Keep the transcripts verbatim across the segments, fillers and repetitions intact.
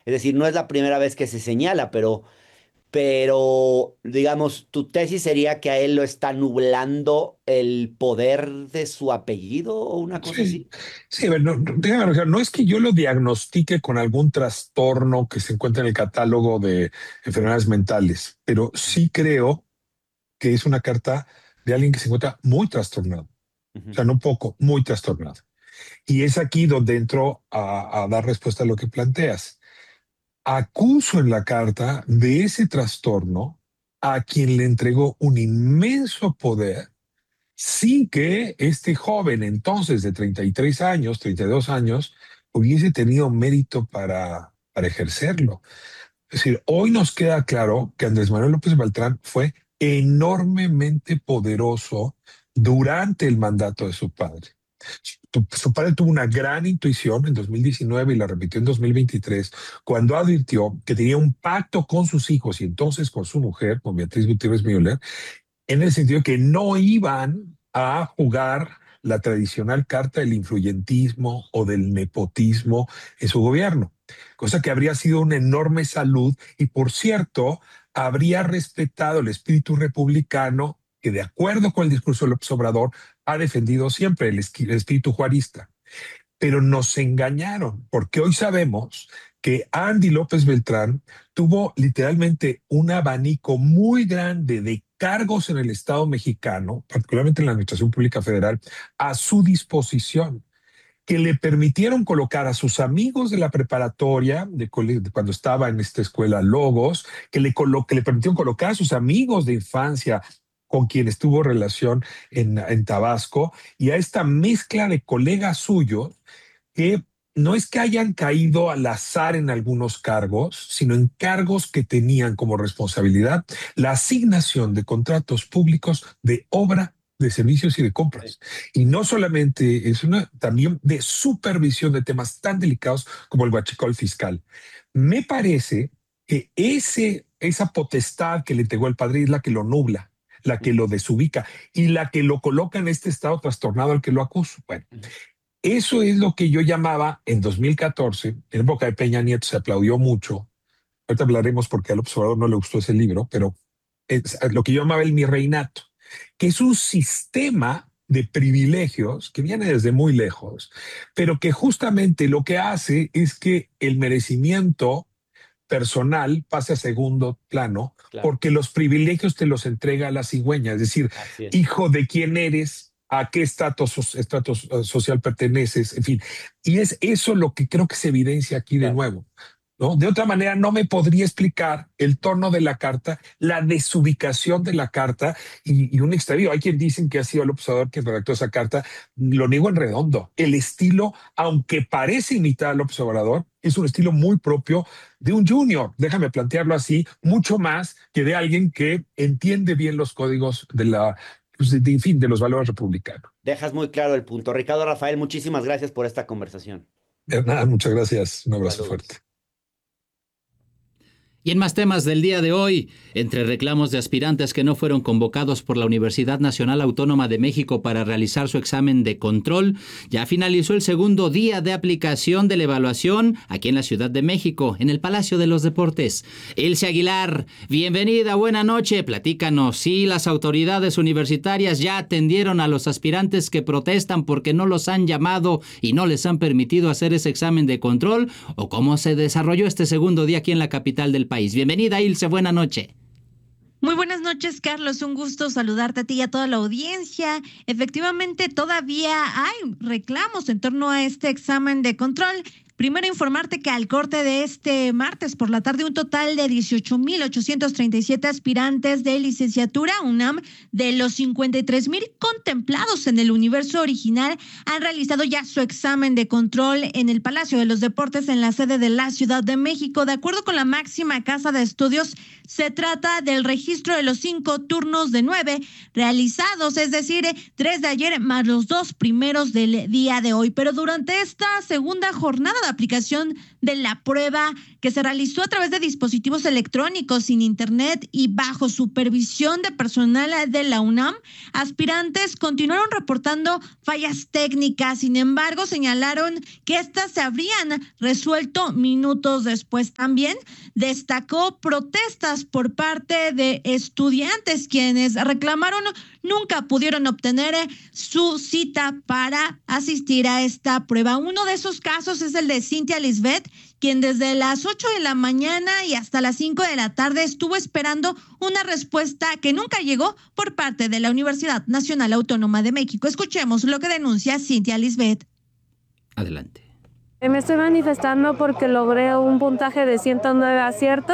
Es decir, no es la primera vez que se señala, pero, pero digamos, tu tesis sería que a él lo está nublando el poder de su apellido o una cosa Sí, así. sí, a ver, no, no, déjame ver, no es que yo lo diagnostique con algún trastorno que se encuentra en el catálogo de enfermedades mentales, pero sí creo que es una carta de alguien que se encuentra muy trastornado, o Ujú. sea, no poco, muy trastornado. Y es aquí donde entro a, a dar respuesta a lo que planteas. Acuso en la carta de ese trastorno a quien le entregó un inmenso poder sin que este joven entonces de treinta y tres años, treinta y dos años, hubiese tenido mérito para, para ejercerlo. Es decir, hoy nos queda claro que Andrés Manuel López Beltrán fue enormemente poderoso durante el mandato de su padre. Tu- Su padre tuvo una gran intuición en dos mil diecinueve y la repitió en dos mil veintitrés, cuando advirtió que tenía un pacto con sus hijos y entonces con su mujer, con Beatriz Gutiérrez Müller, en el sentido que no iban a jugar la tradicional carta del influyentismo o del nepotismo en su gobierno, cosa que habría sido una enorme salud y, por cierto, habría respetado el espíritu republicano que, de acuerdo con el discurso de López Obrador, ha defendido siempre el, esqui- el espíritu juarista. Pero nos engañaron, porque hoy sabemos que Andy López Beltrán tuvo literalmente un abanico muy grande de cargos en el Estado mexicano, particularmente en la Administración Pública Federal, a su disposición, que le permitieron colocar a sus amigos de la preparatoria, de, cole- de cuando estaba en esta escuela Logos, que le, colo- que le permitieron colocar a sus amigos de infancia con quienes tuvo relación en, en Tabasco, y a esta mezcla de colegas suyos que no es que hayan caído al azar en algunos cargos, sino en cargos que tenían como responsabilidad la asignación de contratos públicos de obra, de servicios y de compras. Y no solamente es una, también de supervisión de temas tan delicados como el huachicol fiscal. Me parece que ese, esa potestad que le entregó el padre es la que lo nubla, la que lo desubica y la que lo coloca en este estado trastornado al que lo acuso. Bueno, eso es lo que yo llamaba en dos mil catorce, en época de Peña Nieto se aplaudió mucho. Ahorita hablaremos porque al observador no le gustó ese libro, pero es lo que yo llamaba el mi reinato, que es un sistema de privilegios que viene desde muy lejos, pero que justamente lo que hace es que el merecimiento personal pase a segundo plano Claro, porque los privilegios te los entrega la cigüeña, es decir, así es. hijo de quién eres, a qué estatus, estatus uh, social perteneces, en fin. Y es eso lo que creo que se evidencia aquí de Claro. nuevo. ¿No? De otra manera, no me podría explicar el tono de la carta, la desubicación de la carta y, y un extravío. Hay quien dicen que ha sido el observador quien redactó esa carta. Lo niego en redondo. El estilo, aunque parece imitar al observador, es un estilo muy propio de un junior. Déjame plantearlo así, mucho más que de alguien que entiende bien los códigos de la, pues, de, de, en fin, de los valores republicanos. Dejas muy claro el punto. Ricardo Rafael, muchísimas gracias por esta conversación. Nada, muchas gracias. Un abrazo fuerte. Saludos. Y en más temas del día de hoy, entre reclamos de aspirantes que no fueron convocados por la Universidad Nacional Autónoma de México para realizar su examen de control, ya finalizó el segundo día de aplicación de la evaluación aquí en la Ciudad de México, en el Palacio de los Deportes. Ilse Aguilar, bienvenida, buena noche, platícanos si las autoridades universitarias ya atendieron a los aspirantes que protestan porque no los han llamado y no les han permitido hacer ese examen de control, o cómo se desarrolló este segundo día aquí en la capital del país. Bienvenida, Ilse, buena noche. Muy buenas noches, Carlos. Un gusto saludarte a ti y a toda la audiencia. Efectivamente, todavía hay reclamos en torno a este examen de control. Primero, informarte que al corte de este martes por la tarde, un total de dieciocho mil ochocientos treinta y siete aspirantes de licenciatura UNAM, de los cincuenta y tres mil contemplados en el universo original, han realizado ya su examen de control en el Palacio de los Deportes, en la sede de la Ciudad de México. De acuerdo con la máxima casa de estudios, se trata del registro de los cinco turnos de nueve realizados, es decir, tres de ayer más los dos primeros del día de hoy. Pero durante esta segunda jornada de aplicación de la prueba que se realizó a través de dispositivos electrónicos sin internet y bajo supervisión de personal de la UNAM, aspirantes continuaron reportando fallas técnicas. Sin embargo, señalaron que estas se habrían resuelto minutos después. También destacó protestas por parte de estudiantes quienes reclamaron nunca pudieron obtener su cita para asistir a esta prueba. Uno de esos casos es el de Cintia Lisbeth, quien desde las ocho de la mañana y hasta las cinco de la tarde estuvo esperando una respuesta que nunca llegó por parte de la Universidad Nacional Autónoma de México. Escuchemos lo que denuncia Cintia Lisbeth. Adelante. Me estoy manifestando porque logré un puntaje de ciento nueve acierto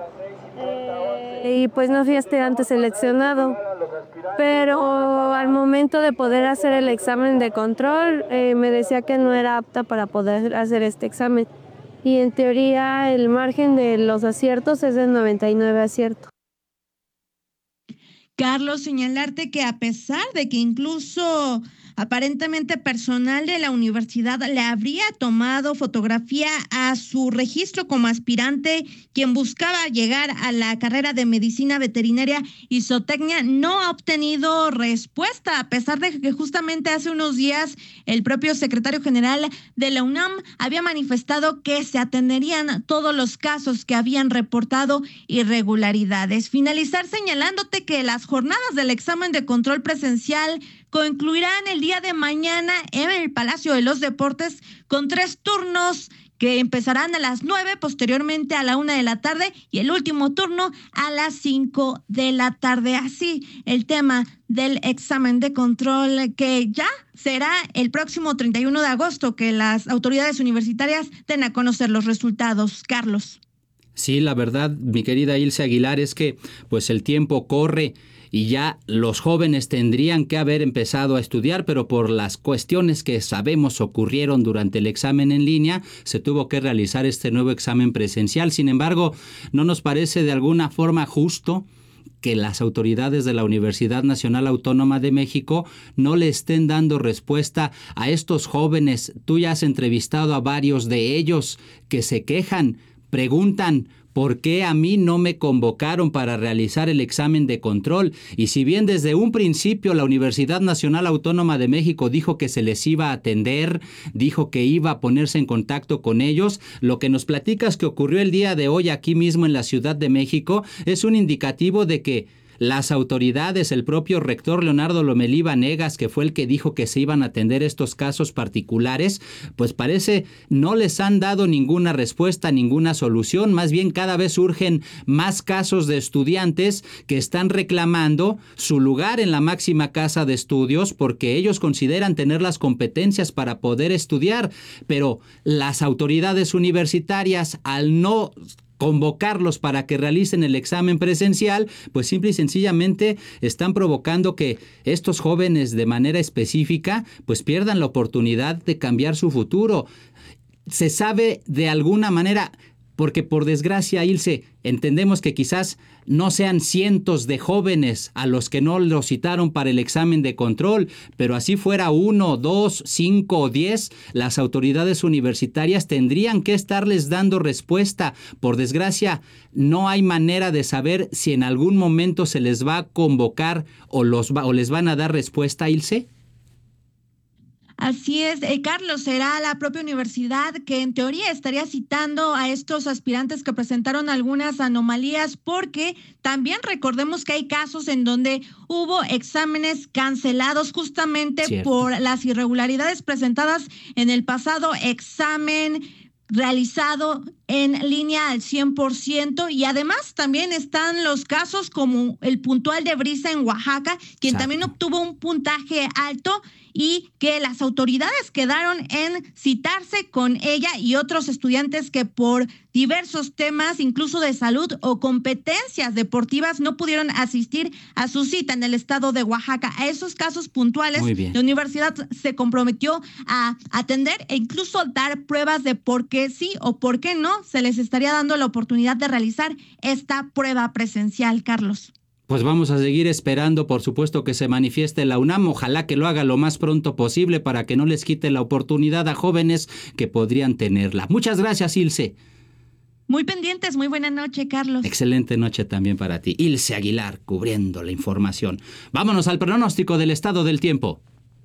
y pues no fui aspirante seleccionado. Pero al momento de poder hacer el examen de control, eh, me decía que no era apta para poder hacer este examen. Y en teoría el margen de los aciertos es de noventa y nueve aciertos. Carlos, señalarte que a pesar de que incluso aparentemente personal de la universidad le habría tomado fotografía a su registro como aspirante, quien buscaba llegar a la carrera de medicina veterinaria y zootecnia, no ha obtenido respuesta, a pesar de que justamente hace unos días el propio secretario general de la UNAM había manifestado que se atenderían todos los casos que habían reportado irregularidades. Finalizar señalándote que las jornadas del examen de control presencial concluirán el día de mañana en el Palacio de los Deportes con tres turnos que empezarán a las nueve, posteriormente a la una de la tarde y el último turno a las cinco de la tarde. Así el tema del examen de control, que ya será el próximo treinta y uno de agosto que las autoridades universitarias den a conocer los resultados. Carlos. Sí, la verdad, mi querida Ilse Aguilar, es que pues el tiempo corre y ya los jóvenes tendrían que haber empezado a estudiar, pero por las cuestiones que sabemos ocurrieron durante el examen en línea, se tuvo que realizar este nuevo examen presencial. Sin embargo, ¿no nos parece de alguna forma justo que las autoridades de la Universidad Nacional Autónoma de México no le estén dando respuesta a estos jóvenes? Tú ya has entrevistado a varios de ellos que se quejan, preguntan: ¿por qué a mí no me convocaron para realizar el examen de control? Y si bien desde un principio la Universidad Nacional Autónoma de México dijo que se les iba a atender, dijo que iba a ponerse en contacto con ellos, lo que nos platicas que ocurrió el día de hoy aquí mismo en la Ciudad de México es un indicativo de que las autoridades, el propio rector Leonardo Lomelí Vanegas, que fue el que dijo que se iban a atender estos casos particulares, pues parece no les han dado ninguna respuesta, ninguna solución. Más bien cada vez surgen más casos de estudiantes que están reclamando su lugar en la máxima casa de estudios porque ellos consideran tener las competencias para poder estudiar, pero las autoridades universitarias, al no convocarlos para que realicen el examen presencial, pues simple y sencillamente están provocando que estos jóvenes de manera específica pues pierdan la oportunidad de cambiar su futuro. Se sabe de alguna manera, porque por desgracia, Ilse, entendemos que quizás no sean cientos de jóvenes a los que no los citaron para el examen de control, pero así fuera uno, dos, cinco o diez, las autoridades universitarias tendrían que estarles dando respuesta. Por desgracia, no hay manera de saber si en algún momento se les va a convocar o, los va, o les van a dar respuesta, Ilse. Así es, eh, Carlos, será la propia universidad que en teoría estaría citando a estos aspirantes que presentaron algunas anomalías, porque también recordemos que hay casos en donde hubo exámenes cancelados justamente Cierto. por las irregularidades presentadas en el pasado examen realizado en línea al cien por ciento, y además también están los casos como el puntual de Brisa en Oaxaca, quien Exacto. también obtuvo un puntaje alto y que las autoridades quedaron en citarse con ella y otros estudiantes que por diversos temas, incluso de salud o competencias deportivas, no pudieron asistir a su cita en el estado de Oaxaca. A esos casos puntuales, Muy bien. la universidad se comprometió a atender e incluso dar pruebas de por qué sí o por qué no se les estaría dando la oportunidad de realizar esta prueba presencial, Carlos. Pues vamos a seguir esperando, por supuesto, que se manifieste la UNAM. Ojalá que lo haga lo más pronto posible para que no les quite la oportunidad a jóvenes que podrían tenerla. Muchas gracias, Ilse. Muy pendientes, muy buena noche, Carlos. Excelente noche también para ti. Ilse Aguilar, cubriendo la información. Vámonos al pronóstico del estado del tiempo.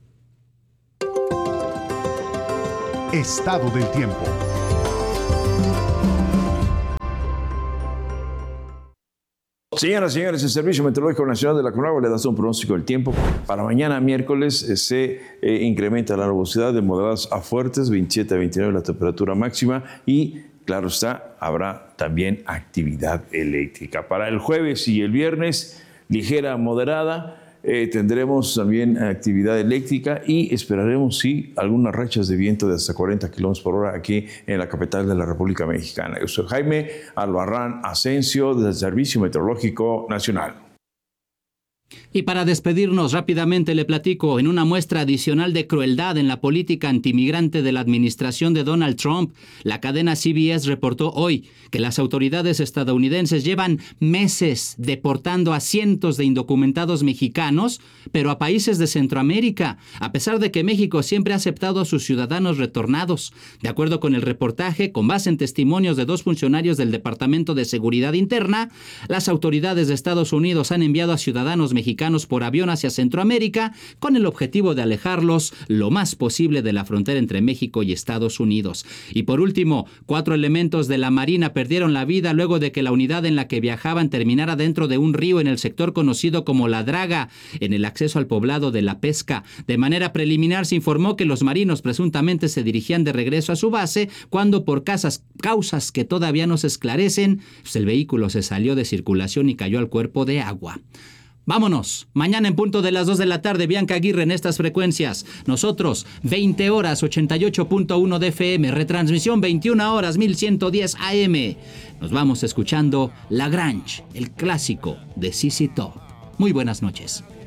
Estado del tiempo. Señoras y señores, el Servicio Meteorológico Nacional de la CONAGUA le da un pronóstico del tiempo. Para mañana miércoles eh, se eh, incrementa la nubosidad de moderadas a fuertes, veintisiete a veintinueve la temperatura máxima y, claro está, habrá también actividad eléctrica. Para el jueves y el viernes, ligera a moderada, eh, tendremos también actividad eléctrica y esperaremos, sí, algunas rachas de viento de hasta cuarenta kilómetros por hora aquí en la capital de la República Mexicana. Yo soy Jaime Albarrán Asensio del Servicio Meteorológico Nacional. Y para despedirnos rápidamente le platico, en una muestra adicional de crueldad en la política antimigrante de la administración de Donald Trump, la cadena C B S reportó hoy que las autoridades estadounidenses llevan meses deportando a cientos de indocumentados mexicanos, pero a países de Centroamérica, a pesar de que México siempre ha aceptado a sus ciudadanos retornados. De acuerdo con el reportaje, con base en testimonios de dos funcionarios del Departamento de Seguridad Interna, las autoridades de Estados Unidos han enviado a ciudadanos mexicanos por avión hacia Centroamérica con el objetivo de alejarlos lo más posible de la frontera entre México y Estados Unidos. Y por último, cuatro elementos de la Marina perdieron la vida luego de que la unidad en la que viajaban terminara dentro de un río en el sector conocido como La Draga, en el acceso al poblado de La Pesca. De manera preliminar se informó que los marinos presuntamente se dirigían de regreso a su base cuando, por causas, causas que todavía no se esclarecen, pues el vehículo se salió de circulación y cayó al cuerpo de agua. Vámonos, mañana en punto de las dos de la tarde, Bianca Aguirre en estas frecuencias. Nosotros, veinte horas, ochenta y ocho punto uno de F M, retransmisión veintiuna horas, mil ciento diez A M. Nos vamos escuchando La Grange, el clásico de Z Z Top. Muy buenas noches.